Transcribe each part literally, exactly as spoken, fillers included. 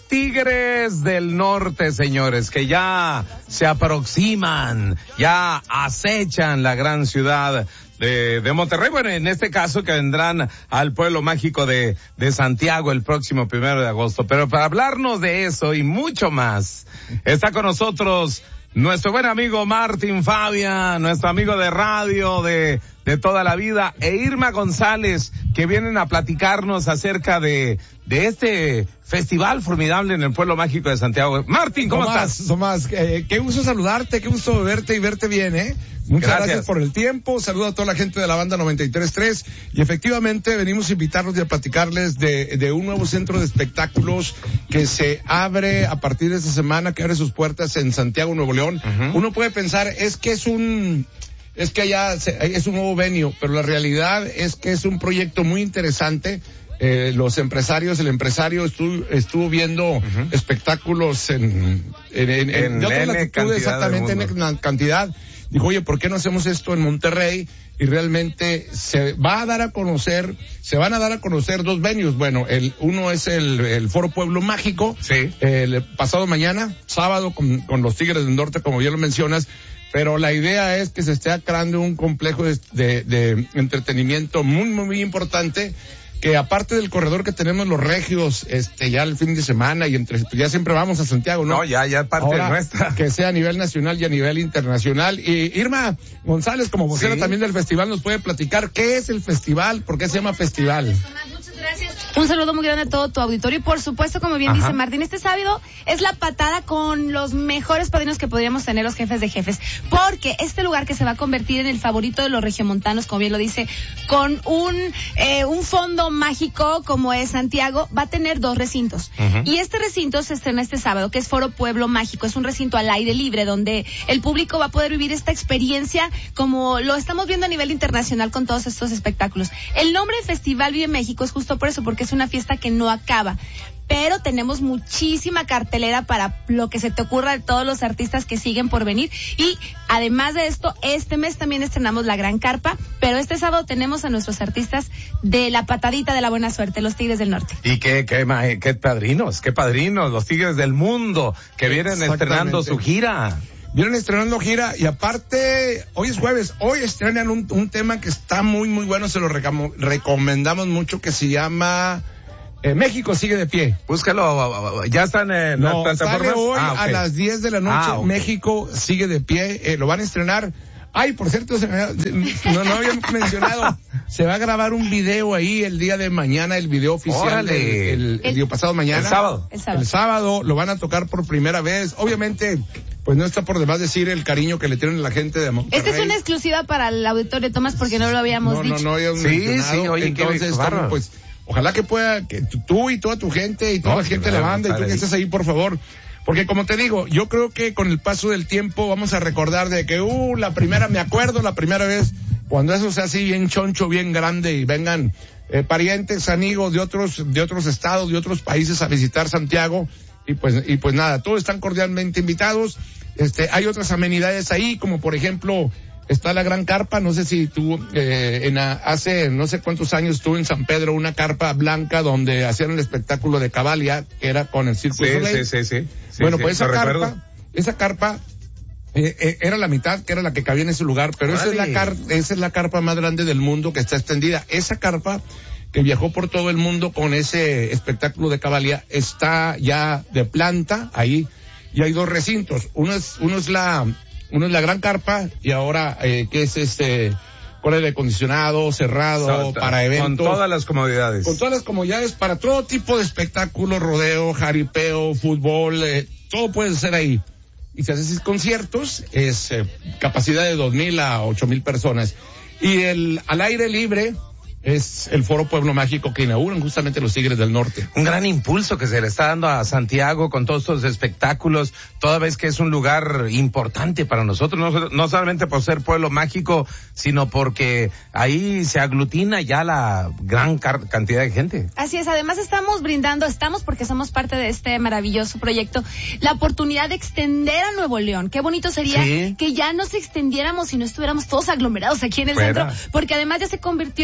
Tigres del Norte, señores, que ya se aproximan, ya acechan la gran ciudad de, de Monterrey. Bueno, en este caso que vendrán al pueblo mágico de, de Santiago el próximo primero de agosto. Pero para hablarnos de eso y mucho más, está con nosotros nuestro buen amigo Martín Fabia, nuestro amigo de radio de, de toda la vida, e Irma González, que vienen a platicarnos acerca de, de este festival formidable en el pueblo mágico de Santiago. Martín, ¿cómo Tomás, estás? Tomás, eh, qué gusto saludarte, qué gusto verte y verte bien, ¿eh? Muchas gracias. gracias por el tiempo, saludo a toda la gente de la banda noventa y tres punto tres y efectivamente venimos a invitarlos y a platicarles de, de un nuevo centro de espectáculos que se abre a partir de esta semana, que abre sus puertas en Santiago, Nuevo León. Uh-huh. Uno puede pensar, es que es un... es que allá se, es un nuevo venue, pero la realidad es que es un proyecto muy interesante. Eh, los empresarios, el empresario estuvo, estuvo viendo uh-huh. espectáculos en, en, en, en, en de otras latitudes, exactamente en una cantidad. Dijo, oye, ¿por qué no hacemos esto en Monterrey? Y realmente se va a dar a conocer, se van a dar a conocer dos venues. Bueno, el uno es el, el Foro Pueblo Mágico. Sí. El pasado mañana, sábado, con, con los Tigres del Norte, como bien lo mencionas. Pero la idea es que se esté creando un complejo de, de, de entretenimiento muy, muy, muy importante, que aparte del corredor que tenemos los regios, este, ya el fin de semana y entre, ya siempre vamos a Santiago, ¿no? No, ya, ya es parte Ahora, nuestra. Que sea a nivel nacional y a nivel internacional. Y Irma González, como vocera sí. también del festival, nos puede platicar qué es el festival, por qué se llama festival. Muchas gracias. Un saludo muy grande a todo tu auditorio y por supuesto, como bien Ajá. dice Martín, este sábado es la patada con los mejores padrinos que podríamos tener los jefes de jefes, porque este lugar que se va a convertir en el favorito de los regiomontanos, como bien lo dice, con un eh, un fondo mágico como es Santiago, va a tener dos recintos. Uh-huh. Y este recinto se estrena este sábado, que es Foro Pueblo Mágico. Es un recinto al aire libre donde el público va a poder vivir esta experiencia como lo estamos viendo a nivel internacional con todos estos espectáculos. El nombre del Festival Vive México es justo por eso, porque es una fiesta que no acaba. Pero tenemos muchísima cartelera para lo que se te ocurra de todos los artistas que siguen por venir. Y además de esto, este mes también estrenamos la Gran Carpa, pero este sábado tenemos a nuestros artistas de la patadita de la buena suerte, los Tigres del Norte. Y qué, qué, qué padrinos, qué padrinos, los Tigres del Mundo, que vienen estrenando su gira. Vienen estrenando gira y aparte, hoy es jueves, hoy estrenan un, un tema que está muy, muy bueno, se lo recamo, recomendamos mucho, que se llama... Eh, México sigue de pie. Búscalo, ya están en no, las plataformas. Sale hoy ah, okay. a las diez de la noche, ah, okay. México sigue de pie, eh, lo van a estrenar. Ay, por cierto, se me, no, no había mencionado, se va a grabar un video ahí el día de mañana, el video oficial, el, el, el, el pasado mañana. El sábado. El sábado. El sábado lo van a tocar por primera vez. Obviamente, pues no está por demás decir el cariño que le tienen a la gente de Monterrey. Esta es una exclusiva para el auditorio, Tomás, porque no lo habíamos no, dicho. No, no, no habíamos sí, mencionado. Sí, oye, entonces, como, pues, ojalá que pueda, que tú y toda tu gente y toda no, la gente de la banda y tú que estés ahí, por favor. Porque como te digo, yo creo que con el paso del tiempo vamos a recordar de que, uh, la primera, me acuerdo la primera vez, cuando eso sea así bien choncho, bien grande y vengan eh, parientes, amigos de otros, de otros estados, de otros países a visitar Santiago y pues, y pues nada, todos están cordialmente invitados. Este, hay otras amenidades ahí, como por ejemplo, está la Gran Carpa, no sé si tú, eh, en a, hace no sé cuántos años estuvo en San Pedro una carpa blanca donde hacían el espectáculo de Cabalia, que era con el Circo sí, Soleil. Sí, sí, sí. sí bueno, sí, pues esa carpa, recuerdo. esa carpa, eh, eh, era la mitad, que era la que cabía en ese lugar, pero esa es, la car- esa es la carpa más grande del mundo que está extendida. Esa carpa que viajó por todo el mundo con ese espectáculo de Cabalia está ya de planta ahí, y hay dos recintos. Uno es, uno es la, uno es la Gran Carpa y ahora, eh, que es este, con aire acondicionado, cerrado, Salta, para eventos. Con todas las comodidades. Con todas las comodidades para todo tipo de espectáculos, rodeo, jaripeo, fútbol, eh, todo puede ser ahí. Y si haces conciertos, es eh, capacidad de dos mil a ocho mil personas. Y el, al aire libre, es el Foro Pueblo Mágico que inauguran justamente los Tigres del Norte. Un gran impulso que se le está dando a Santiago con todos estos espectáculos, toda vez que es un lugar importante para nosotros, no, no solamente por ser pueblo mágico, sino porque ahí se aglutina ya la gran car- cantidad de gente. Así es, además estamos brindando, estamos porque somos parte de este maravilloso proyecto, la oportunidad de extender a Nuevo León. Qué bonito sería sí. que ya nos extendiéramos y no estuviéramos todos aglomerados aquí en el Fuera. centro, porque además ya se convirtió en el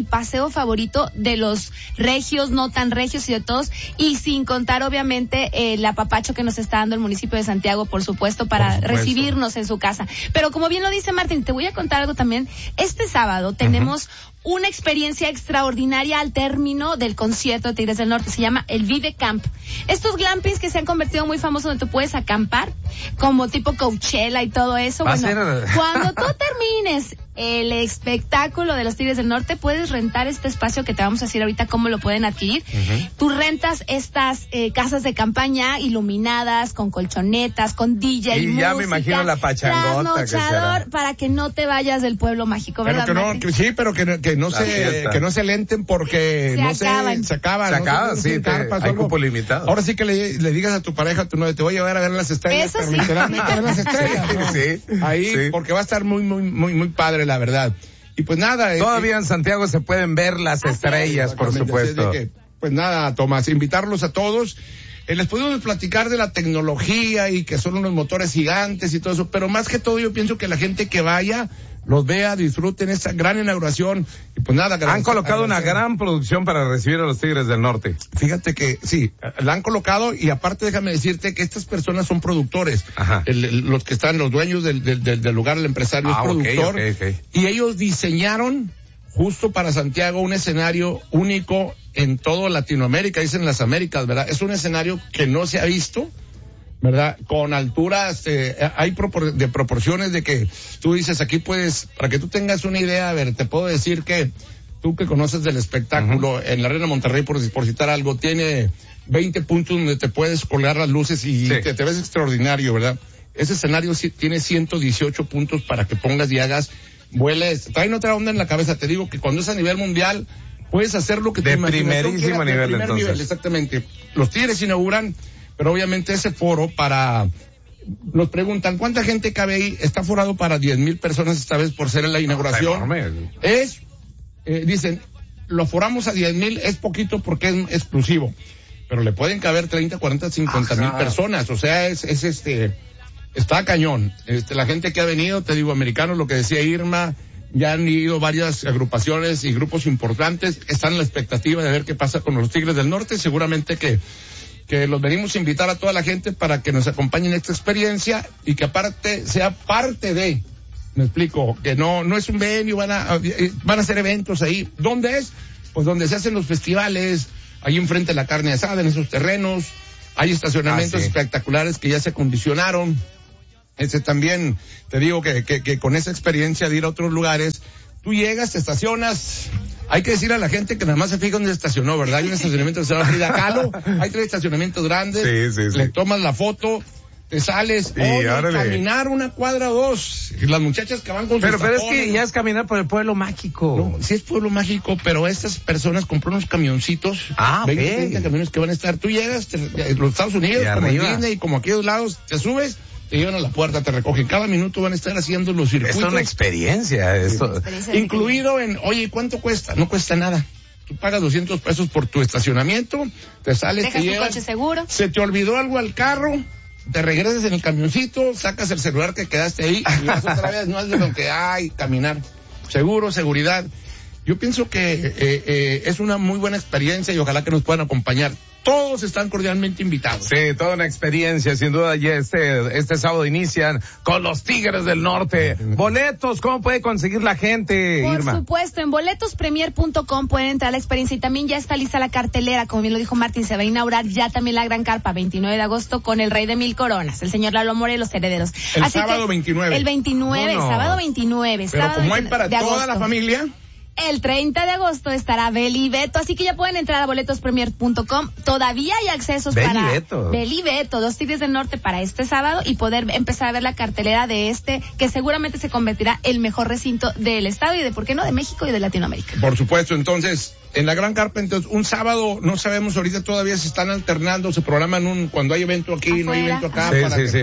el paseo favorito de los regios, no tan regios y de todos, y sin contar obviamente eh, el apapacho que nos está dando el municipio de Santiago, por supuesto, para por supuesto. recibirnos en su casa. Pero como bien lo dice Martín, te voy a contar algo también. Este sábado tenemos uh-huh. una experiencia extraordinaria al término del concierto de Tigres del Norte. Se llama el Vive Camp. Estos glampings que se han convertido muy famosos, donde tú puedes acampar, como tipo Coachella y todo eso. Bueno, ser... cuando tú termines el espectáculo de los Tigres del Norte, puedes rentar este espacio que te vamos a decir ahorita cómo lo pueden adquirir. Uh-huh. Tú rentas estas eh, casas de campaña iluminadas, con colchonetas, con D J, y música, ya me imagino la pachangota que será. Para que no te vayas del pueblo mágico, ¿verdad? Pero que no, que sí, pero que, que no se que no se lenten porque se no acaban. se se acaban. Se acaba, no sí, te, carpas, hay algo. cupo limitado. Ahora sí que le, le digas a tu pareja, tu novio, te voy a llevar a ver las estrellas. Eso sí. Literalmente a ver las estrellas. ¿no? Sí. Ahí, sí. porque va a estar muy, muy, muy, muy padre, la verdad. Y pues nada. Todavía eh, en Santiago se pueden ver las estrellas, sí, por supuesto. Que, pues nada, Tomás, invitarlos a todos. Eh, les podemos platicar de la tecnología y que son unos motores gigantes y todo eso, pero más que todo yo pienso que la gente que vaya los vea, disfruten esta gran inauguración y pues nada. Han colocado una gran producción para recibir a los Tigres del Norte. Fíjate que sí, la han colocado y aparte déjame decirte que estas personas son productores. El, el, los que están, los dueños del, del, del lugar, el empresario ah, es productor. Okay, okay, okay. Y ellos diseñaron justo para Santiago un escenario único en todo Latinoamérica, dicen las Américas, ¿verdad? Es un escenario que no se ha visto, ¿verdad? Con alturas, eh, hay propor- de proporciones de que tú dices, aquí puedes, para que tú tengas una idea, a ver, te puedo decir que tú que conoces del espectáculo, uh-huh. en la Arena Monterrey, por, por citar algo, tiene veinte puntos donde te puedes colgar las luces y sí. te, te ves extraordinario, ¿verdad? Ese escenario sí, tiene ciento dieciocho puntos para que pongas y hagas, vueles, traen otra onda en la cabeza, te digo que cuando es a nivel mundial, puedes hacer lo que de tu primerísimo quieras, nivel, de primer entonces. nivel, exactamente. Los Tigres inauguran, pero obviamente ese foro para, nos preguntan, ¿cuánta gente cabe ahí? Está forado para diez mil personas esta vez por ser en la inauguración. No, es, eh, dicen, lo foramos a diez mil, es poquito porque es exclusivo, pero le pueden caber treinta, cuarenta, cincuenta mil personas, o sea, es, es este, está cañón. Este, la gente que ha venido, te digo, americanos, lo que decía Irma, ya han ido varias agrupaciones y grupos importantes, están en la expectativa de ver qué pasa con los Tigres del Norte, seguramente que que los venimos a invitar a toda la gente para que nos acompañen en esta experiencia y que aparte sea parte de, me explico, que no no es un venue, van a van a hacer eventos ahí. ¿Dónde es? Pues donde se hacen los festivales, ahí enfrente de la carne asada, en esos terrenos, hay estacionamientos ah, sí. espectaculares que ya se acondicionaron. Ese también, te digo que, que, que con esa experiencia de ir a otros lugares, tú llegas, te estacionas. Hay que decir a la gente que nada más se fija donde estacionó, ¿verdad? Hay un estacionamiento que se llama Frida Kahlo, hay tres estacionamientos grandes, sí, sí, sí. le tomas la foto, te sales, sí, oye, caminar una cuadra o dos, y las muchachas que van con pero, sus Pero tapones, es que ya es caminar por el pueblo mágico. No, sí es pueblo mágico, pero estas personas compraron unos camioncitos, ah, veinte, treinta camiones que van a estar, tú llegas, te, los Estados Unidos, como en Disney, como aquí a los lados, te subes, te llevan a la puerta, te recogen. Cada minuto van a estar haciendo los circuitos. Es una experiencia, esto. Una experiencia incluido en, oye, ¿cuánto cuesta? No cuesta nada. Tú pagas doscientos pesos por tu estacionamiento, te sales, dejas te tu coche seguro. Se te olvidó algo al carro, te regresas en el camioncito, sacas el celular que quedaste ahí y vas otra vez, no es de lo que hay, caminar. Seguro, seguridad. Yo pienso que eh, eh, es una muy buena experiencia y ojalá que nos puedan acompañar. Todos están cordialmente invitados. Sí, toda una experiencia, sin duda. Ya este, este sábado inician con los Tigres del Norte. Boletos, ¿cómo puede conseguir la gente, Por Irma? Por supuesto, en boletos premier punto com pueden entrar a la experiencia y también ya está lista la cartelera, como bien lo dijo Martín, se va a inaugurar ya también la gran carpa, veintinueve de agosto, con el rey de mil coronas, el señor Lalo More y los herederos. El Así sábado veintinueve. El veintinueve, no, no. sábado veintinueve. Pero sábado como hay para toda agosto. la familia. El treinta de agosto estará Beli Beto, así que ya pueden entrar a boletos premier punto com. Todavía hay accesos Beli para Beto. Beli Beto, dos Tigres del Norte para este sábado y poder empezar a ver la cartelera de este, que seguramente se convertirá el mejor recinto del estado y de, ¿por qué no?, de México y de Latinoamérica. Por supuesto, entonces, en la Gran Carpa, entonces, un sábado, no sabemos, ahorita todavía se están alternando, se programan un, cuando hay evento aquí, afuera, no hay evento acá. Sí, para sí, que, sí.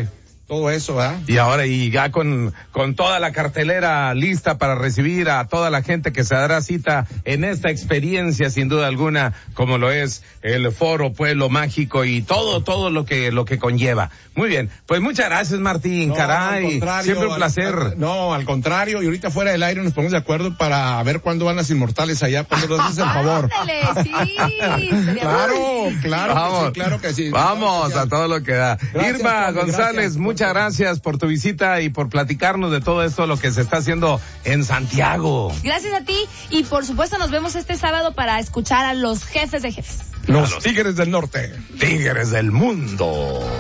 todo eso, ¿verdad? Y ahora, y ya con, con toda la cartelera lista para recibir a toda la gente que se dará cita en esta experiencia, sin duda alguna, como lo es el Foro Pueblo Mágico y todo, todo lo que, lo que conlleva. Muy bien, pues muchas gracias, Martín, no, caray, no, siempre un placer. Al, no, al contrario, y ahorita fuera del aire nos ponemos de acuerdo para ver cuándo van las Inmortales allá, cuando nos haces el favor. Ándale, sí, claro, claro, vamos, que sí, claro que sí. Vamos claro que a todo lo que da. Gracias, Irma Tommy, González, gracias. muchas gracias por tu visita y por platicarnos de todo esto, lo que se está haciendo en Santiago. Gracias a ti, y por supuesto nos vemos este sábado para escuchar a los jefes de jefes. Los Tigres del Norte. Tigres del mundo.